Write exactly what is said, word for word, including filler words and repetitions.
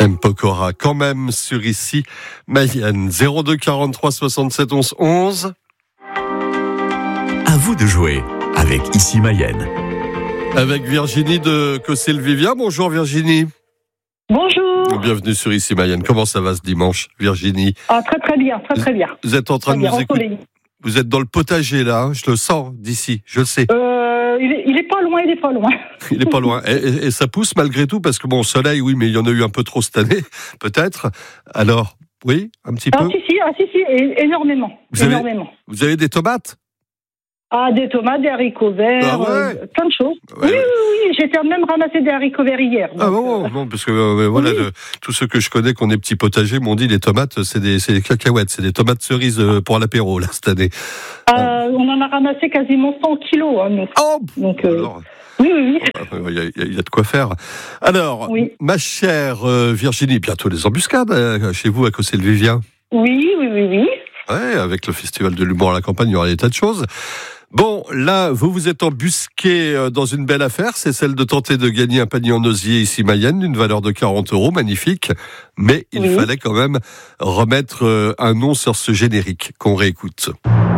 M. Pokora, quand même, sur ici, Mayenne. zéro deux quarante-trois soixante-sept onze onze. À vous de jouer avec Ici Mayenne. Avec Virginie de Cossé-le-Vivien. Bonjour Virginie. Bonjour. Bienvenue sur Ici Mayenne. Comment ça va ce dimanche, Virginie? Ah, très très bien, très très bien. Vous êtes en train Très de bien, nous écouter. ensoleillé. Vous êtes dans le potager là, hein, je le sens d'ici, je le sais. Euh, il, est, il est pas loin, il est pas loin. Il est pas loin. Et, et, et ça pousse malgré tout, parce que bon, soleil, oui, mais il y en a eu un peu trop cette année, peut-être. Alors, oui, un petit Ah peu. si si, ah si si, é- énormément, Vous avez- énormément. Vous avez des tomates? Ah, des tomates, des haricots verts, Ah ouais. euh, plein de choses. Ouais, oui, ouais. oui, oui, j'étais même ramassé des haricots verts hier. Ah donc, bon, euh, non, parce que euh, voilà, oui. le- tous ceux que je connais qui ont des petits potagers m'ont dit les tomates, c'est des, c'est des cacahuètes, c'est des tomates cerises euh, pour l'apéro là cette année. euh, on en a ramassé quasiment cent kilos. Hein, nous. Oh, Donc, euh, alors, oui, oui, oui. il y, a- il y a- il y a de quoi faire. Alors, Oui. ma chère euh, Virginie, bientôt les embuscades euh, chez vous à Cossé-le-Vivien. Oui, oui, oui, oui. Ouais, avec le festival de l'humour à la campagne, il y aura des tas de choses. Bon, là, vous vous êtes embusqué euh, dans une belle affaire, c'est celle de tenter de gagner un panier en osier ici Mayenne, d'une valeur de quarante euros, magnifique. Mais il Oui. fallait quand même remettre euh, un nom sur ce générique qu'on réécoute.